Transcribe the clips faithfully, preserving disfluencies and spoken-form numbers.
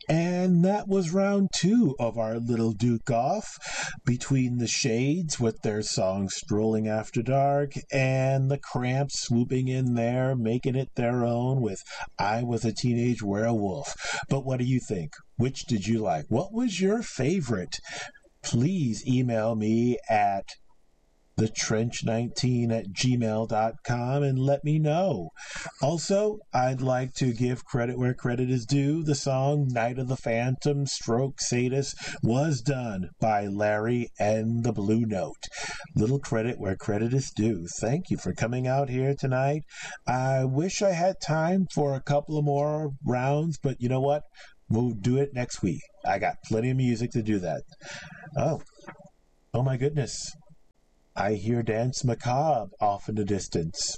And that was round two of our little duke-off between the Shades with their song Strolling After Dark and the Cramps swooping in there, making it their own with I Was a Teenage Werewolf. But what do you think? Which did you like? What was your favorite? Please email me at the trench nineteen at gmail dot com and let me know. Also, I'd like to give credit where credit is due. The song Night of the Phantom Stroke Sadist was done by Larry and the Blue Note. Little credit where credit is due. Thank you for coming out here tonight. I wish I had time for a couple of more rounds, but you know what? We'll do it next week. I got plenty of music to do that. Oh, oh my goodness. I hear Dance Macabre off in the distance.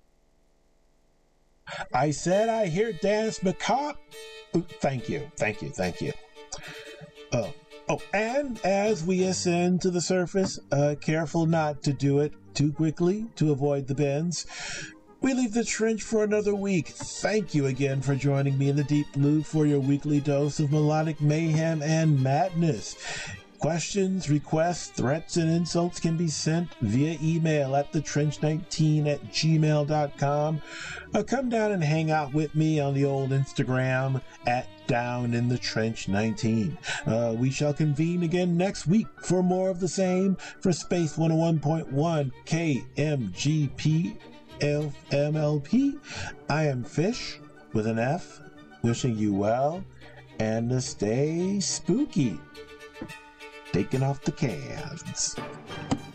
I said I hear Dance Macabre. Ooh, thank you, thank you, thank you. Oh, oh, and as we ascend to the surface, uh, careful not to do it too quickly to avoid the bends. We leave the trench for another week. Thank you again for joining me in the Deep Blue for your weekly dose of melodic mayhem and madness. Questions, requests, threats, and insults can be sent via email at the trench nineteen at gmail dot com. Or come down and hang out with me on the old Instagram at down in the trench nineteen. Uh, we shall convene again next week for more of the same for Space one oh one point one K M G P F M L P. I am Fish with an F, wishing you well and to stay spooky. Taking off the cans.